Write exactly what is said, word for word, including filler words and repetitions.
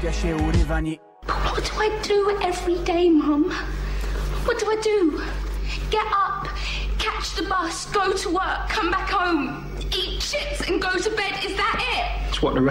What do I do every day, Mum? What do I do? Get up, catch the bus, go to work, come back home, eat chips and go to bed. Is that it? It's what the rest